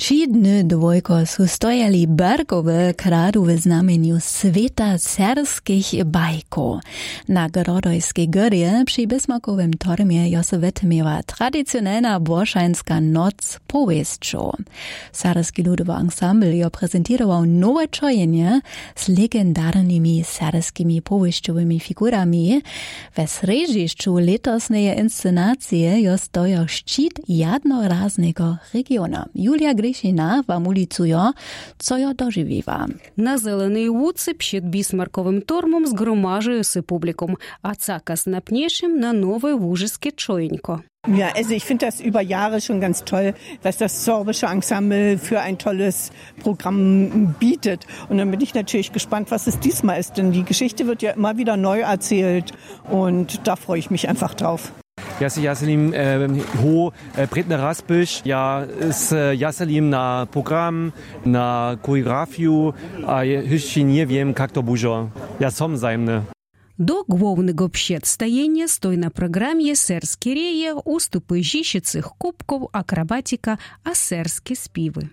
3 dny dwojko su stojali bergowe kradu w znamieniu Sveta serskich bajko. Na Grodojskiej Górze przy Bismarckowym tormie Josowet miała tradycjonalna borszańska noc powieściu. Serski ludowy ensemble jo prezentował nowe czojenie z legendarnymi serskimi powieściowymi figurami. We središću letosnej inscenacji jo stoją szczyt jednoraznego regionu. Julia Gryšina wam ulicuje, co jo dożywiwa. На зеленій вулиці під Бісмарковим тормом згромаджує се публікум, а цакас напнішим на нове вужеське чоєнько. Ja, also ich finde das über Jahre schon ganz toll, was das sorbische Ensemble für ein tolles Programm bietet. Und dann bin ich natürlich gespannt, was es diesmal ist, denn die Geschichte wird ja immer wieder neu erzählt und da freue ich mich einfach drauf. Jaselim ho Britne Raspisch, ja ist Jaselim na program, na choreografiju, a hyšći nije vjem kak to bužo. Ja som zajemne. До главного představення стой на програмі серські реє, уступи жіщицих кубков, акробатика, а серські співи.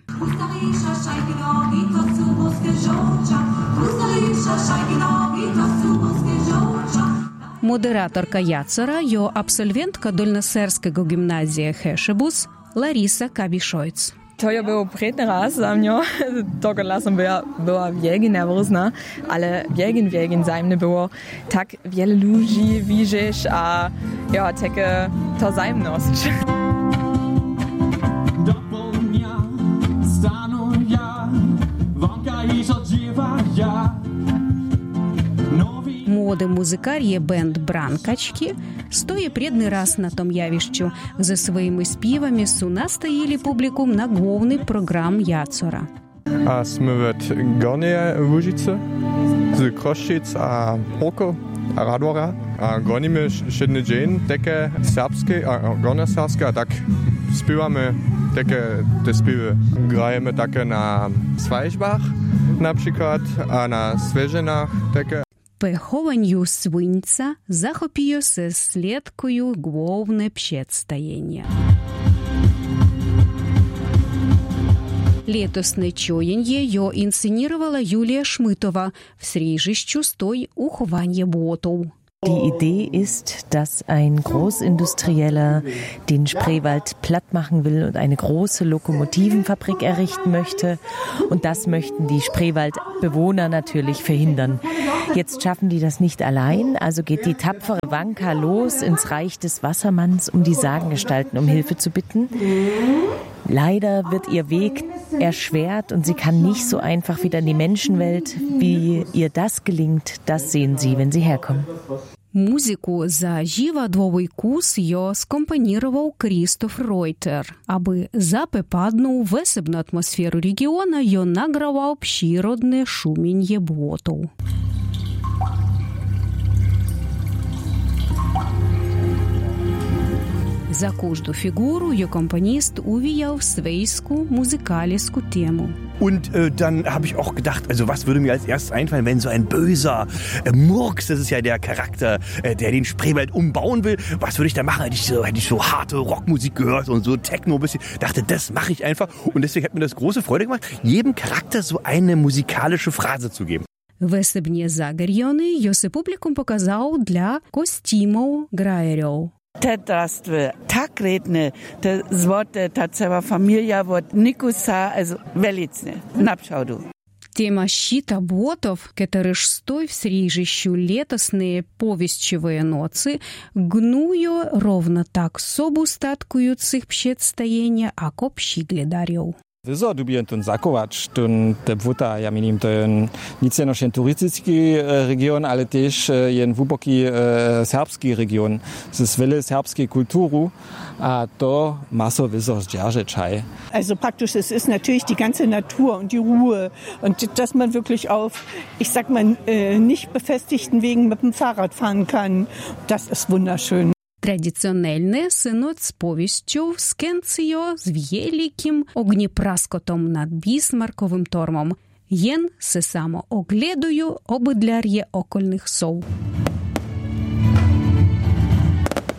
Модераторка Яцера, його absolventка Дольносерського гімназія Хешебус Лариса Кабішойц. To je bil predni raz za mňo, dogodla som byla veľmi nervózna, ale veľmi zajemne było. Tak wiele ludzi widzisz, a ja, takie to zajemność. Do południa stanu ja, wonka i żodziwa ja. Молоде музикар є бенд «Бранкачки», стоє предний раз на том явищу. За своїми співами су настоїли публікум на головний програм Яцора. A sme ved Gornije Łužice, z Kroščic a Oko a Radvora. A gonimy šedne džen, teke serbske, gornje serbske, a tak spívame teke te spíwy. Grajeme také na Svajžbach napríklad a na Sveženách teke. Пехованню свинця захопіє се слідкою головне představення. Летосне чоєнє його інсценірувала Юлія Шмитова в сріжищу «Стой уховання ботов». Die Idee ist, dass ein Großindustrieller den Spreewald platt machen will und eine große Lokomotivenfabrik errichten möchte. Und das möchten die Spreewaldbewohner natürlich verhindern. Jetzt schaffen die das nicht allein, also geht die tapfere Wanka los ins Reich des Wassermanns, um die Sagengestalten um Hilfe zu bitten. Leider wird ihr Weg erschwert und sie kann nicht so einfach wieder in die Menschenwelt. Wie ihr das gelingt, das sehen Sie, wenn Sie herkommen. Музику за живодовий кус його скомпонував Крістоф Ройтер. Аби запепадну весебну атмосферу регіона його награвав природне шуміння ботов. За кожну фігуру його компоніст увіяв свійську музикалістську тему. Und dann habe ich auch gedacht, also was würde mir als erstes einfallen, wenn so ein böser Murks, das ist ja der Charakter, der den Spreewald umbauen will, was würde ich da machen? Hätte ich so harte Rockmusik gehört und so Techno ein bisschen, dachte, das mache ich einfach. Und deswegen hat mir das große Freude gemacht, jedem Charakter so eine musikalische Phrase zu geben. Весебні загорьони йоси публікум показав для костюмів граєрів. Te drastve tak redne, te zvote, ta cała familia vod nikusa, also velicne. Napšaudu. Тема щита ботов, которыш стой в срижищу летосные повестчевые ноцы, гную ровно так собу статкуюцих představenia, ako pši gledarjov. Wieso du bist ein Sakovac, der Wuta, ja minim, to je nic jenož jen turistický region, ale też jen wuboki serbski region. Es ist wiele serbskiej kulturu, a to maso wieso zdjarze czaj. Also praktisch, es ist natürlich die ganze Natur und die Ruhe und dass man wirklich auf, ich sag mal, nicht befestigten Wegen mit dem Fahrrad fahren kann. Das ist wunderschön. Традиционельне синод з повістю скенціо з вєліким огніпраскотом над Бісмарковим тормом. Єн се само огледую обидляр'є окольних сов.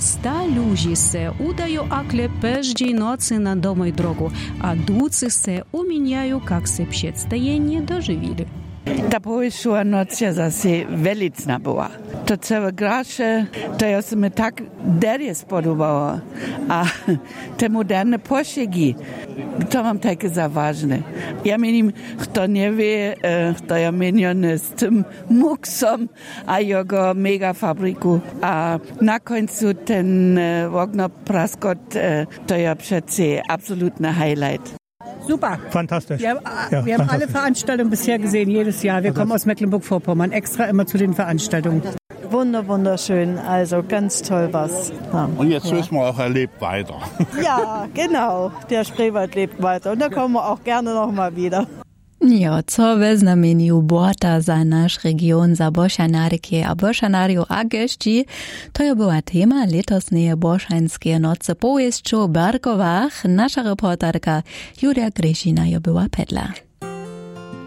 100 ludzi se udają akle każdej nocy na domoj drogu, a ducy se umieniają, jak se przedstawienie dożywili. Ta powyższa nocja zase welicna była. To całe grasze, to ja się mi tak derje spodobało. A te moderne poszygi, to mam takie za ważne. Ja menim, kto nie wie, to ja meniony z tym muksom a jego mega fabryku. A na końcu ten Wagner Praskot, to ja przecież absolutny highlight. Super. Fantastisch. Wir haben alle Veranstaltungen bisher gesehen, jedes Jahr. Wir kommen aus Mecklenburg-Vorpommern extra immer zu den Veranstaltungen. Wunderschön, also ganz toll was. Ja. Und jetzt wissen wir auch, er lebt weiter. Ja, genau, der Spreewald lebt weiter und da kommen wir auch gerne noch mal wieder. Jo, co ve znameniu błota za nasz region, za bošanarykie a bošanariu a gości, to je była tema letosnej bošanskie noce powieściu w Barkowach. Nasza reporterka Julia Gryzina je była pedla.